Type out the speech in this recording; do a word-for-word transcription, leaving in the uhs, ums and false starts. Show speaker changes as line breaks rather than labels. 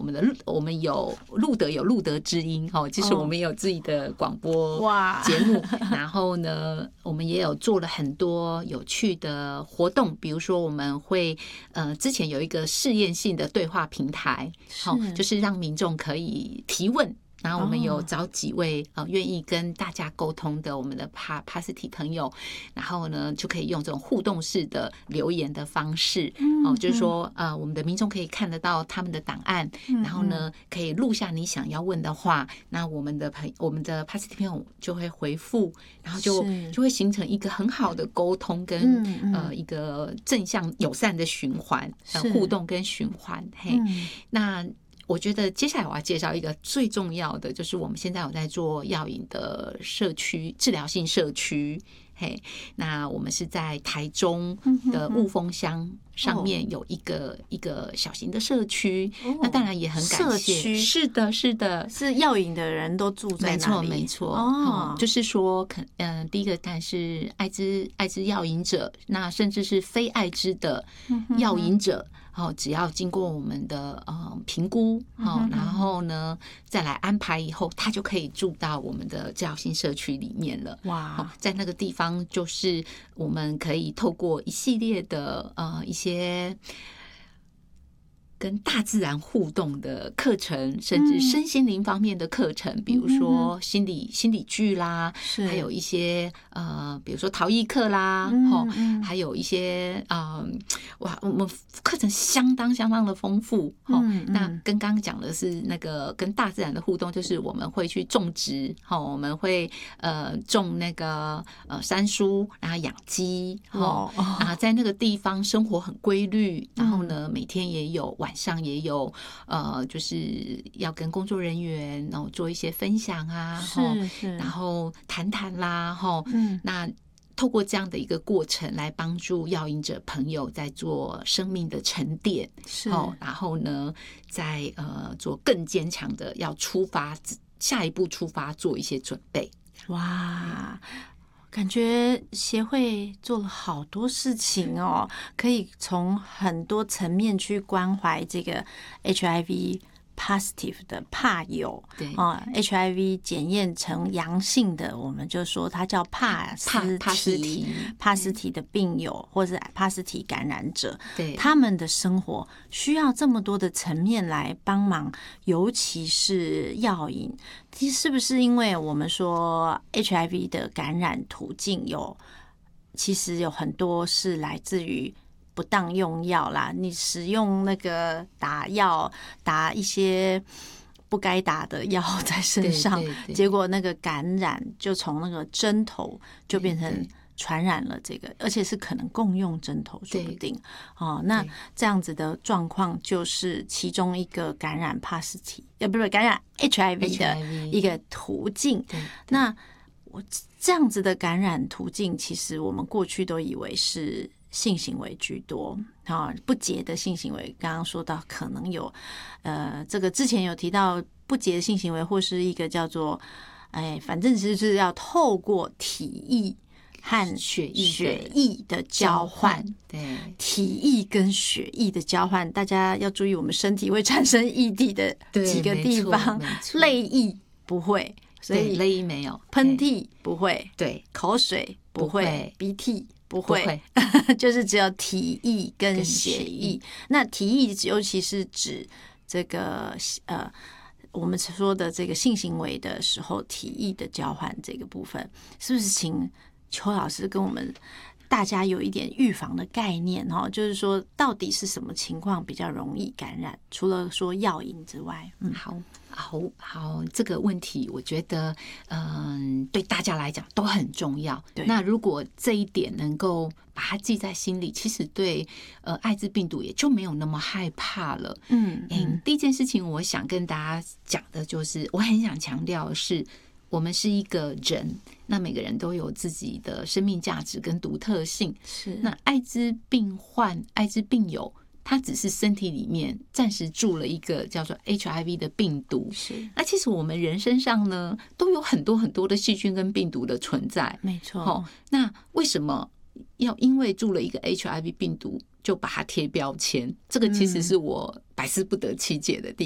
们的我们有路德有路德之音哈，其实我们也有自己的广播节目，然后呢，我们也有做了很多有趣的活动，比如说我们会呃之前有一个试验性的对话平台，好，就是让民众可以提问。然后我们有找几位呃愿意跟大家沟通的我们的 pa Pasity 朋友，然后呢就可以用这种互动式的留言的方式，哦，就是说呃我们的民众可以看得到他们的档案，然后呢可以录下你想要问的话，那我们的朋我们的 Pasity 朋友就会回复，然后就就会形成一个很好的沟通跟呃一个正向友善的循环，呃互动跟循环，嘿，那。我觉得接下来我要介绍一个最重要的，就是我们现在有在做药引的社区治疗性社区。嘿，那我们是在台中的雾峰乡上面有一个、哦、一个小型的社区、哦，那当然也很感谢。社区是的，是的，
是药引的人都住在那里，
没错，没错。哦、嗯，就是说，可嗯、呃，第一个当然是艾滋艾滋药引者，那甚至是非艾滋的药引者。哦，只要经过我们的呃评估，哦，然后呢再来安排以后，他就可以住到我们的治疗性社区里面了。哇、哦，在那个地方，就是我们可以透过一系列的呃一些。跟大自然互动的课程，甚至身心灵方面的课程，嗯、比如说心理心理剧啦，还有一些呃，比如说陶艺课啦，嗯嗯、还有一些呃，哇，我们课程相当相当的丰富。嗯嗯、那跟刚刚讲的是那个跟大自然的互动，就是我们会去种植，我们会呃种那个呃山蔬，然后养鸡，哦，然后在那个地方生活很规律，然后呢，嗯、每天也有晚。晚上也有呃，就是要跟工作人员然后做一些分享啊，
是是，
然后谈谈啦，哈，嗯，那透过这样的一个过程来帮助药引者朋友在做生命的沉淀，是，哦，然后呢，在呃做更坚强的要出发，下一步出发做一些准备。
哇！感觉协会做了好多事情哦，可以从很多层面去关怀这个 H I V positive 的怕友，对啊 ，H I V 检验成阳性的，我们就说它叫帕斯
帕斯提
帕斯提的病友，或是帕斯提感染者，对，他们的生活需要这么多的层面来帮忙，尤其是药引。其实是不是因为我们说 H I V 的感染途径有，其实有很多是来自于不当用药啦，你使用那个打药打一些不该打的药在身上，对对对，结果那个感染就从那个针头就变成传染了这个，而且是可能共用针头说不定哦。那这样子的状况就是其中一个感染帕斯提呃不是感染 H I V 的一个途径。那我这样子的感染途径，其实我们过去都以为是性行为居多啊，不洁的性行为。刚刚说到可能有，呃，这个之前有提到不洁的性行为，或是一个叫做，哎，反正就是要透过体液和血液血液的交换。对，体液跟血液的交换，大家要注意，我们身体会产生液体的几个地方，泪液不会。所以
泪液没有，
喷嚏不会，
对，
口水不会，鼻涕不会，不会就是只有体液跟血液。那体液尤其是指这个呃，我们说的这个性行为的时候，体液的交换这个部分，是不是请邱老师跟我们大家有一点预防的概念哈？就是说，到底是什么情况比较容易感染？除了说药引之外，
嗯，好。好好，这个问题我觉得，嗯，对大家来讲都很重要。那如果这一点能够把它记在心里，其实对呃艾滋病毒也就没有那么害怕了。嗯嗯，第一件事情我想跟大家讲的就是，我很想强调的是，我们是一个人，那每个人都有自己的生命价值跟独特性。是，那艾滋病患、艾滋病友。它只是身体里面暂时住了一个叫做 H I V 的病毒，是。那其实我们人身上呢，都有很多很多的细菌跟病毒的存在，
没错。
哦，那为什么要因为住了一个 H I V 病毒就把它贴标签？这个其实是我百思不得其解的地